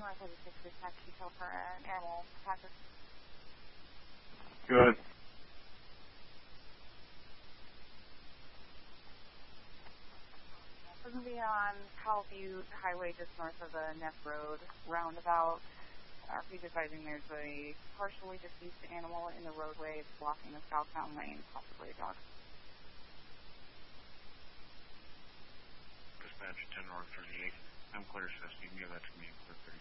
North of the 6 dispatch detail for an animal attacker. Good. We're going to be on Powell Butte Highway just north of the Neff Road roundabout. Please advising there's a partially deceased animal in the roadway. It's blocking the southbound lane, possibly a dog. Dispatch 10 North 38. I'm clear, sis. You can give that to me for 36.